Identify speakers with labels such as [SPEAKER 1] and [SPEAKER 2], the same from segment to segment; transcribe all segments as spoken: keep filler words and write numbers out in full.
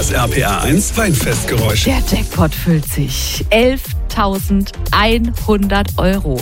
[SPEAKER 1] Das R P R eins Weinfestgeräusch.
[SPEAKER 2] Der Jackpot füllt sich. elftausendeinhundert Euro.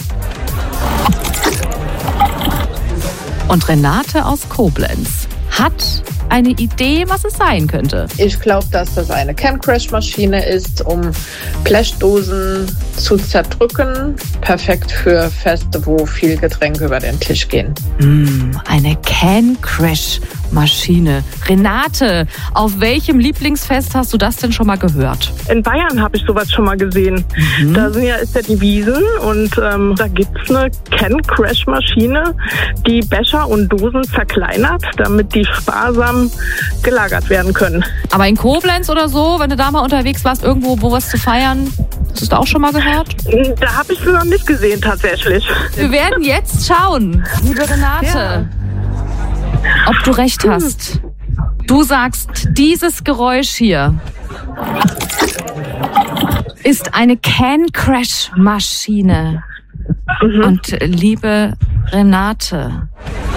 [SPEAKER 2] Und Renate aus Koblenz hat eine Idee, was es sein könnte.
[SPEAKER 3] Ich glaube, dass das eine Can-Crash-Maschine ist, um Blechdosen zu zerdrücken. Perfekt für Feste, wo viel Getränke über den Tisch gehen.
[SPEAKER 2] Mm, eine Can-Crash-Maschine. Renate, auf welchem Lieblingsfest hast du das denn schon mal gehört?
[SPEAKER 4] In Bayern habe ich sowas schon mal gesehen. Mhm. Da sind ja, ist ja die Wiesn und ähm, da gibt es eine Can-Crash-Maschine, die Becher und Dosen zerkleinert, damit die sparsam gelagert werden können.
[SPEAKER 2] Aber in Koblenz oder so, wenn du da mal unterwegs warst, irgendwo, wo was zu feiern, hast du das auch schon mal gehört?
[SPEAKER 4] Da habe ich es noch nicht gesehen, tatsächlich.
[SPEAKER 2] Wir werden jetzt schauen, liebe Renate, ja. ob du recht hast. Du sagst, dieses Geräusch hier ist eine Can-Crash-Maschine. Mhm. Und liebe Renate,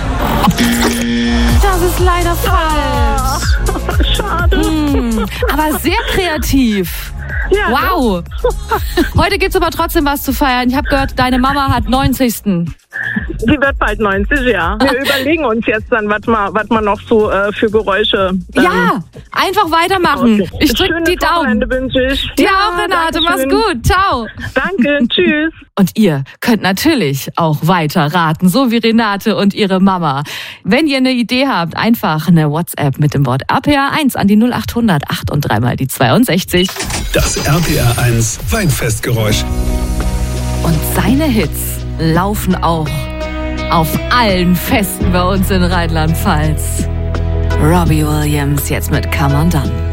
[SPEAKER 2] das ist leider falsch.
[SPEAKER 4] Oh, schade.
[SPEAKER 2] Mm, aber sehr kreativ.
[SPEAKER 4] Ja,
[SPEAKER 2] wow. Heute gibt's aber trotzdem was zu feiern. Ich habe gehört, deine Mama hat neunzigsten
[SPEAKER 4] Die wird bald neunzig, ja. Wir überlegen uns jetzt dann, was man, was man noch so äh, für Geräusche... Ähm,
[SPEAKER 2] ja, einfach weitermachen. Okay. Ich drücke die Daumen.
[SPEAKER 4] Ich.
[SPEAKER 2] Dir ja, auch, Renate. Mach's gut. Ciao.
[SPEAKER 4] Danke. Tschüss.
[SPEAKER 2] Und ihr könnt natürlich auch weiter raten, so wie Renate und ihre Mama. Wenn ihr eine Idee habt, einfach eine WhatsApp mit dem Wort R P R eins an die null acht hundert acht und dreimal die zweiundsechzig.
[SPEAKER 1] Das R P R eins Weinfestgeräusch.
[SPEAKER 2] Und seine Hits laufen auch auf allen Festen bei uns in Rheinland-Pfalz. Robbie Williams jetzt mit Come On Done.